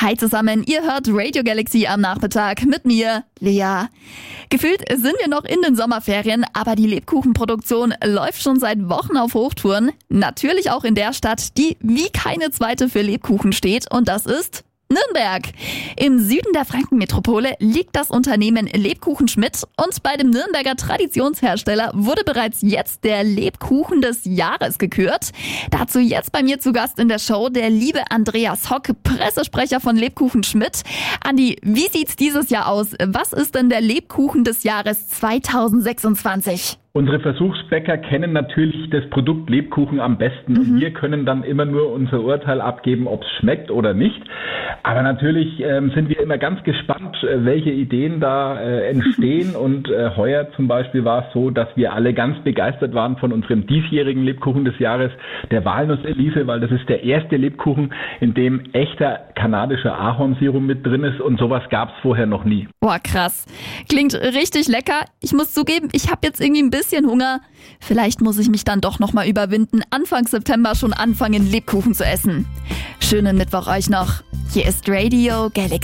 Hi zusammen, ihr hört Radio Galaxy am Nachmittag mit mir, Lea. Gefühlt sind wir noch in den Sommerferien, aber die Lebkuchenproduktion läuft schon seit Wochen auf Hochtouren. Natürlich auch in der Stadt, die wie keine zweite für Lebkuchen steht, und das ist Nürnberg. Im Süden der Frankenmetropole liegt das Unternehmen Lebkuchen Schmidt, und bei dem Nürnberger Traditionshersteller wurde bereits jetzt der Lebkuchen des Jahres gekürt. Dazu jetzt bei mir zu Gast in der Show der liebe Andreas Hock, Pressesprecher von Lebkuchen Schmidt. Andi, wie sieht's dieses Jahr aus? Was ist denn der Lebkuchen des Jahres 2026? Unsere Versuchsbäcker kennen natürlich das Produkt Lebkuchen am besten und wir können dann immer nur unser Urteil abgeben, ob es schmeckt oder nicht. Aber natürlich sind wir immer ganz gespannt, welche Ideen da entstehen, und heuer zum Beispiel war es so, dass wir alle ganz begeistert waren von unserem diesjährigen Lebkuchen des Jahres, der Walnuss-Elise, weil das ist der erste Lebkuchen, in dem echter kanadischer Ahornsirup mit drin ist, und sowas gab es vorher noch nie. Boah, krass. Klingt richtig lecker. Ich muss zugeben, ich habe jetzt irgendwie ein bisschen Hunger. Vielleicht muss ich mich dann doch nochmal überwinden, Anfang September schon anfangen, Lebkuchen zu essen. Schönen Mittwoch euch noch. Hier ist Radio Galaxy.